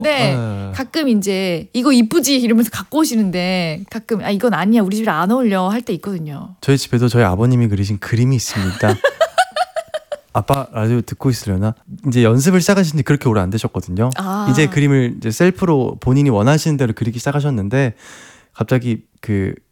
네, 가끔 이제 이거 이쁘지 이러면서 갖고 오시는데 가끔 이건 아니야 우리 집에 안 어울려 할 때 있거든요. 저희 집에도 저희 아버님이 그리신 그림이 있습니다. 아빠 라디오 듣고 있으려나? 이제 연습을 시작하신 지 그렇게 오래 안 되셨거든요. 이제 그림을 이제 셀프로 본인이 원하시는 대로 그리기 시작하셨는데 갑자기 그